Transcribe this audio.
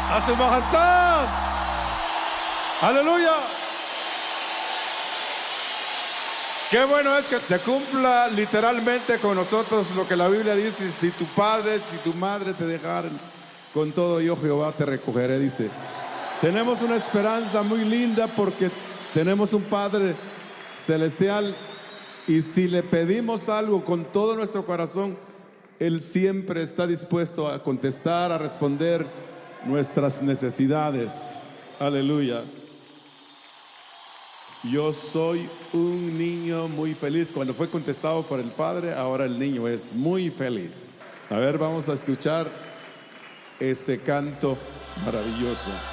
a su majestad. Aleluya. Qué bueno es que se cumpla literalmente con nosotros lo que la Biblia dice: si tu padre, si tu madre te dejaren, con todo yo Jehová te recogeré, dice. Tenemos una esperanza muy linda porque tenemos un Padre celestial, y si le pedimos algo con todo nuestro corazón, Él siempre está dispuesto a contestar, a responder nuestras necesidades. Aleluya. Yo soy un niño muy feliz. Cuando fue contestado por el Padre, ahora el niño es muy feliz. A ver, vamos a escuchar ese canto maravilloso.